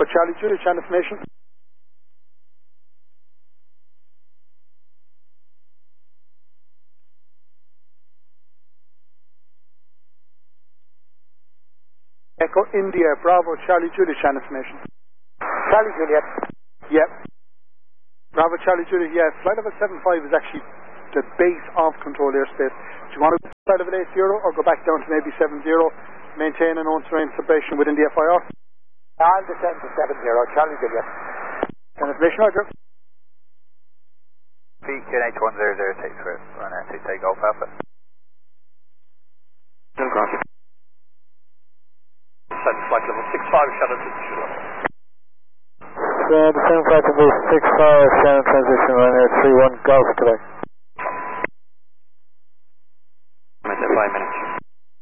Charlie Juliet, channel information. Echo India, Bravo, Charlie Juliet, channel information. Charlie Juliet. Yep. Bravo, Charlie Juliet, yeah. Flight level 75 is actually the base of control airspace. Do you want to go to flight level 80 or go back down to maybe 70, maintain an known terrain separation within the FIR? I'll descend to 70, Charlie Juliet. Channel information, Roger. PQNH1006 for run R2 take Golf Alpha. Copy. Descend flight level 65, shadow to level. Descend flight level 65, channel transition runway 31 Golf, correct.